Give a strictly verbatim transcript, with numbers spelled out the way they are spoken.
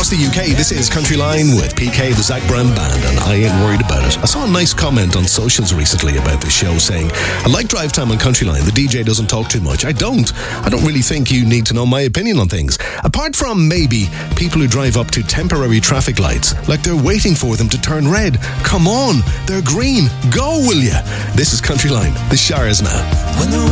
across the U K. This is Country Line with P K, the Zach Brown Band, and I ain't worried about it. I saw a nice comment on socials recently about the show saying, I like drive time on Country Line. The D J doesn't talk too much. I don't. I don't really think you need to know my opinion on things. Apart from maybe people who drive up to temporary traffic lights like they're waiting for them to turn red. Come on, they're green. Go, will ya? This is Country Line. The Shires now. When the